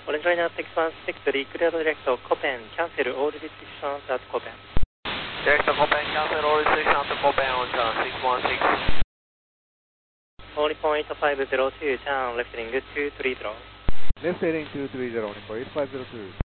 Orange Liner 616, declare direct Copen, cancel all restrictions at Copen. Direct Copen, cancel all restrictions at Copen, Orange Liner 616. Only point 502, turn left heading 230. Left heading 230, only point 502.